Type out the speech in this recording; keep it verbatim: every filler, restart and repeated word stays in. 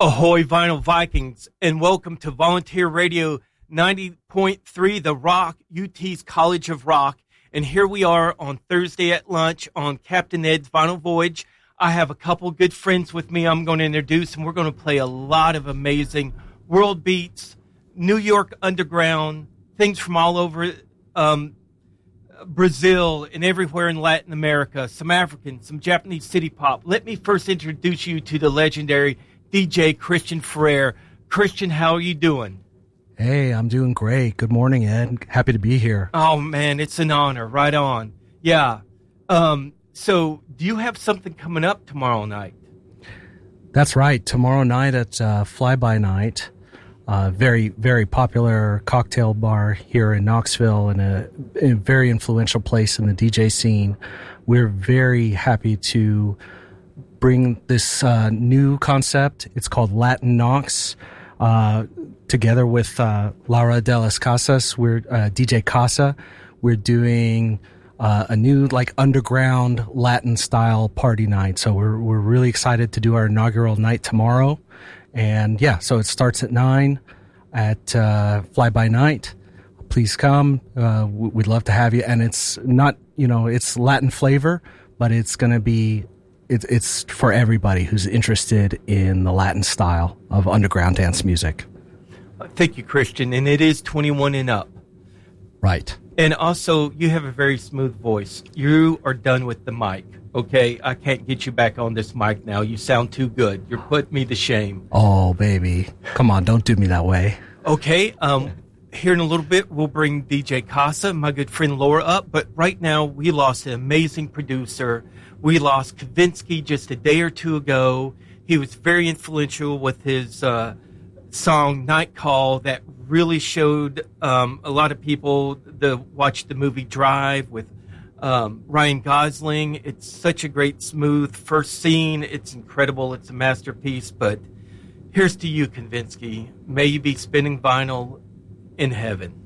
Ahoy, Vinyl Vikings, and welcome to Volunteer Radio ninety point three, The Rock, U T's College of Rock. And here we are on Thursday at lunch on Captain Ed's Vinyl Voyage. I have a couple good friends with me I'm going to introduce, and we're going to play a lot of amazing world beats, New York underground, things from all over um, Brazil and everywhere in Latin America, some African, some Japanese city pop. Let me first introduce you to the legendary D J Christian Ferrer. Christian, how are you doing? Hey, I'm doing great. Good morning, Ed. Happy to be here. Oh, man, it's an honor. Right on. Yeah. Um, so do you have something coming up tomorrow night? That's right. Tomorrow night at uh, Fly By Night, uh, very, very popular cocktail bar here in Knoxville and a, a very influential place in the D J scene. We're very happy to bring this uh, new concept. It's called Latin Knox. Uh, together with uh, Laura de las Casas, we're uh, D J Casa. We're doing uh, a new like underground Latin style party night. So we're we're really excited to do our inaugural night tomorrow. And yeah, so it starts at nine at uh, Fly By Night. Please come. Uh, we'd love to have you. And it's not, you know, it's Latin flavor, but it's going to be It's it's for everybody who's interested in the Latin style of underground dance music. Thank you, Christian. And it is twenty-one and up. Right. And also, you have a very smooth voice. You are done with the mic, okay? I can't get you back on this mic now. You sound too good. You're putting me to shame. Oh, baby. Come on, don't do me that way. Okay, um, here in a little bit, we'll bring D J Casa, my good friend Laura, up. But right now, we lost an amazing producer. We lost Kavinsky just a day or two ago. He was very influential with his uh, song Night Call that really showed um, a lot of people to watch the movie Drive with um, Ryan Gosling. It's such a great, smooth first scene. It's incredible. It's a masterpiece. But here's to you, Kavinsky. May you be spinning vinyl in heaven.